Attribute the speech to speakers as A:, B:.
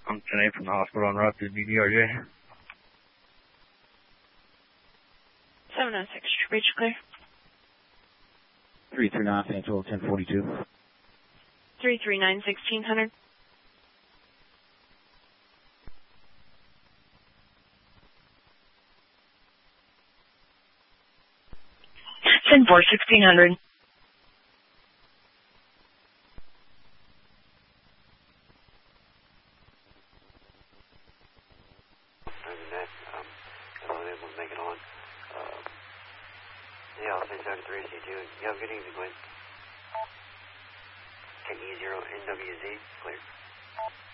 A: I'm 10-8 from the hospital en route to DDRJ.
B: 706, reach clear.
C: 339, San Antonio, 1042.
B: 339, 1600. Send 4, 1600.
D: Yeah, I'll say 73 C2. You have a good evening, Glenn. KE0 NWZ, clear.